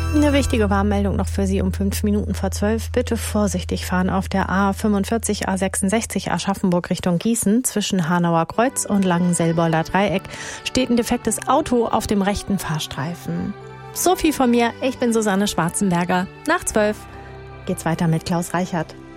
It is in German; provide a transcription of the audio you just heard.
Eine wichtige Warnmeldung noch für Sie um 5 Minuten vor 12. Bitte vorsichtig fahren auf der A45, A66 Aschaffenburg Richtung Gießen. Zwischen Hanauer Kreuz und Langenselboller Dreieck steht ein defektes Auto auf dem rechten Fahrstreifen. So viel von mir. Ich bin Susanne Schwarzenberger. Nach 12 geht's weiter mit Klaus Reichert.